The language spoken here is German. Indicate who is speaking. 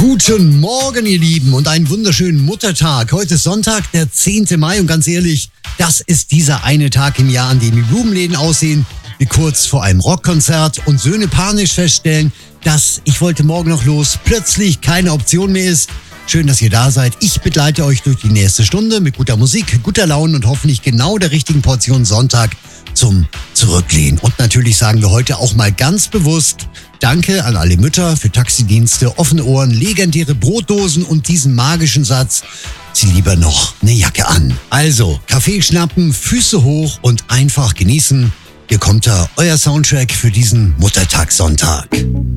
Speaker 1: Guten Morgen, ihr Lieben, und einen wunderschönen Muttertag. Heute ist Sonntag, der 10. Mai, und ganz ehrlich, das ist dieser eine Tag im Jahr, an dem die Blumenläden aussehen wie kurz vor einem Rockkonzert und Söhne panisch feststellen, dass ich wollte morgen noch los, plötzlich keine Option mehr ist. Schön, dass ihr da seid. Ich begleite euch durch die nächste Stunde mit guter Musik, guter Laune und hoffentlich genau der richtigen Portion Sonntag zum Zurücklehnen. Und natürlich sagen wir heute auch mal ganz bewusst Danke an alle Mütter für Taxidienste, offene Ohren, legendäre Brotdosen und diesen magischen Satz: zieh lieber noch eine Jacke an. Also, Kaffee schnappen, Füße hoch und einfach genießen. Hier kommt euer Soundtrack für diesen Muttertagssonntag.